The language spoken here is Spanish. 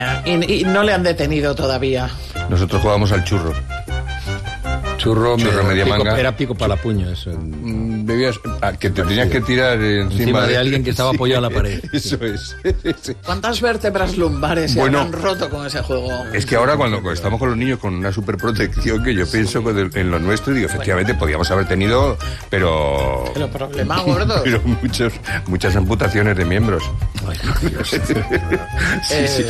Y no le han detenido todavía. Nosotros jugábamos al churro. Churro media manga. Era pico para la puño eso. Que te tenías que tirar encima de alguien que estaba apoyado en la pared. Eso es. ¿Cuántas vértebras lumbares se han roto con ese juego? Es que ahora cuando estamos con los niños con una superprotección, que yo pienso en lo nuestro, y digo, efectivamente podíamos haber tenido, pero problema gordo. Pero muchas amputaciones de miembros. Ay, Dios. Sí.